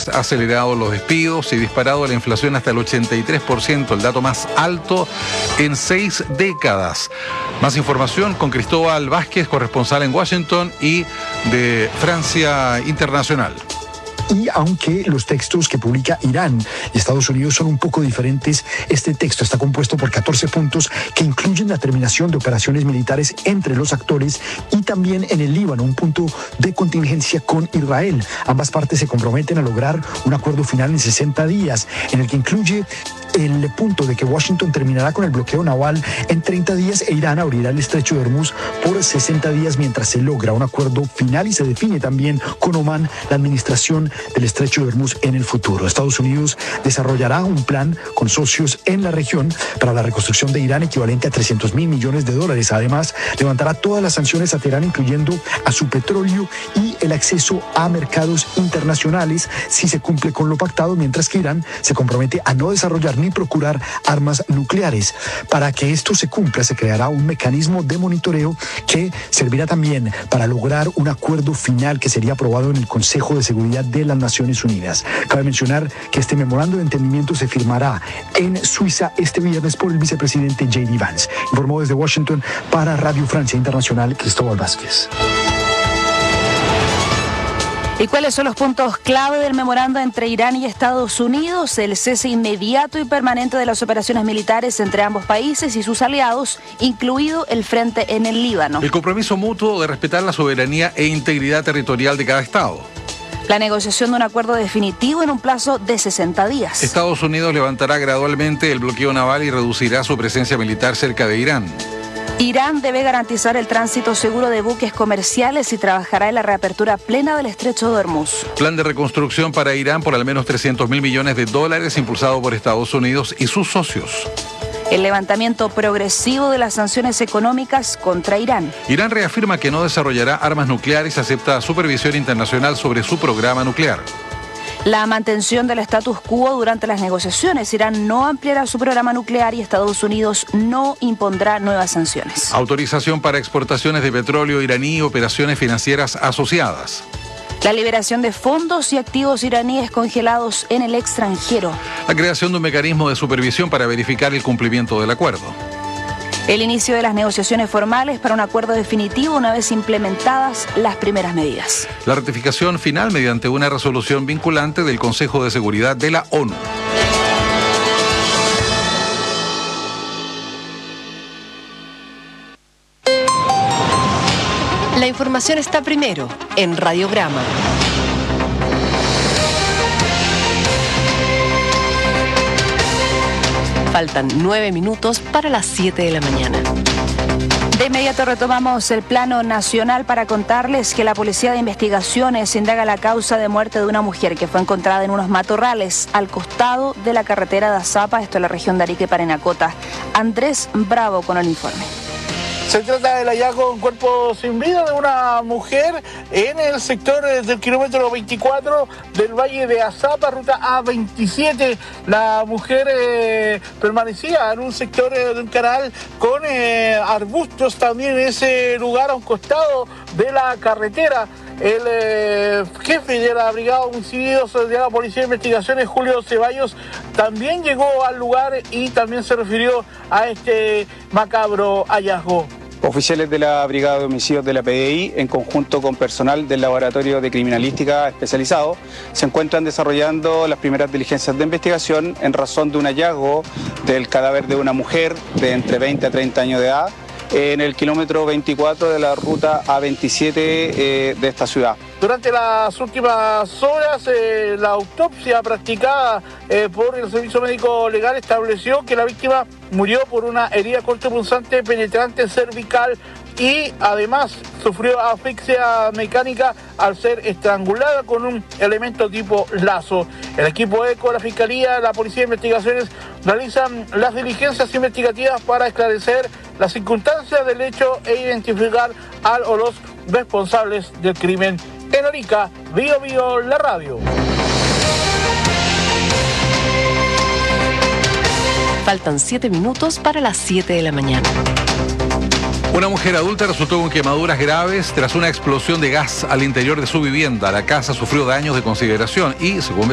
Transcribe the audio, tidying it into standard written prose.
acelerado los despidos y disparado la inflación hasta el 83%, el dato más alto en 6 décadas. Más información con Cristóbal Vázquez, corresponsal en Washington y de Francia Internacional. Y aunque los textos que publica Irán y Estados Unidos son un poco diferentes, este texto está compuesto por 14 puntos que incluyen la terminación de operaciones militares entre los actores y también en el Líbano, un punto de contingencia con Israel. Ambas partes se comprometen a lograr un acuerdo final en 60 días, en el que incluye el punto de que Washington terminará con el bloqueo naval en 30 días e Irán abrirá el estrecho de Hormuz por 60 días mientras se logra un acuerdo final y se define también con Omán la administración del estrecho de Hormuz en el futuro. Estados Unidos desarrollará un plan con socios en la región para la reconstrucción de Irán equivalente a $300 mil millones. Además, levantará todas las sanciones a Teherán, incluyendo a su petróleo y el acceso a mercados internacionales si se cumple con lo pactado, mientras que Irán se compromete a no desarrollar ni procurar armas nucleares. Para que esto se cumpla, se creará un mecanismo de monitoreo que servirá también para lograr un acuerdo final que sería aprobado en el Consejo de Seguridad de las Naciones Unidas. Cabe mencionar que este memorando de entendimiento se firmará en Suiza este viernes por el vicepresidente J.D. Vance. Informó desde Washington para Radio Francia Internacional, Cristóbal Vázquez. ¿Y cuáles son los puntos clave del memorando entre Irán y Estados Unidos? El cese inmediato y permanente de las operaciones militares entre ambos países y sus aliados, incluido el frente en el Líbano. El compromiso mutuo de respetar la soberanía e integridad territorial de cada estado. La negociación de un acuerdo definitivo en un plazo de 60 días. Estados Unidos levantará gradualmente el bloqueo naval y reducirá su presencia militar cerca de Irán. Irán debe garantizar el tránsito seguro de buques comerciales y trabajará en la reapertura plena del estrecho de Hormuz. Plan de reconstrucción para Irán por al menos $300 mil millones impulsado por Estados Unidos y sus socios. El levantamiento progresivo de las sanciones económicas contra Irán. Irán reafirma que no desarrollará armas nucleares y acepta supervisión internacional sobre su programa nuclear. La mantención del status quo durante las negociaciones. Irán no ampliará su programa nuclear y Estados Unidos no impondrá nuevas sanciones. Autorización para exportaciones de petróleo iraní y operaciones financieras asociadas. La liberación de fondos y activos iraníes congelados en el extranjero. La creación de un mecanismo de supervisión para verificar el cumplimiento del acuerdo. El inicio de las negociaciones formales para un acuerdo definitivo una vez implementadas las primeras medidas. La ratificación final mediante una resolución vinculante del Consejo de Seguridad de la ONU. La información está primero en Radiograma. Faltan 9 minutos para las 7 de la mañana. De inmediato retomamos el plano nacional para contarles que la Policía de Investigaciones indaga la causa de muerte de una mujer que fue encontrada en unos matorrales al costado de la carretera de Azapa, esto en la región de Arica y Parinacota. Andrés Bravo con el informe. Se trata del hallazgo de un cuerpo sin vida de una mujer en el sector del kilómetro 24 del Valle de Azapa, ruta A27. La mujer permanecía en un sector de un canal con arbustos también en ese lugar, a un costado de la carretera. El jefe de la Brigada de Homicidios de la Policía de Investigaciones, Julio Ceballos, también llegó al lugar y también se refirió a este macabro hallazgo. Oficiales de la Brigada de Homicidios de la PDI, en conjunto con personal del Laboratorio de Criminalística especializado, se encuentran desarrollando las primeras diligencias de investigación en razón de un hallazgo del cadáver de una mujer de entre 20 a 30 años de edad en el kilómetro 24 de la ruta A27 de esta ciudad. Durante las últimas horas, la autopsia practicada por el Servicio Médico Legal estableció que la víctima murió por una herida cortopunzante penetrante cervical y además sufrió asfixia mecánica al ser estrangulada con un elemento tipo lazo. El equipo ECO, la Fiscalía, la Policía de Investigaciones realizan las diligencias investigativas para esclarecer las circunstancias del hecho e identificar al o los responsables del crimen. En Arica, Bio Bio, la radio. Faltan 7 minutos para las 7 de la mañana. Una mujer adulta resultó con quemaduras graves tras una explosión de gas al interior de su vivienda. La casa sufrió daños de consideración y, según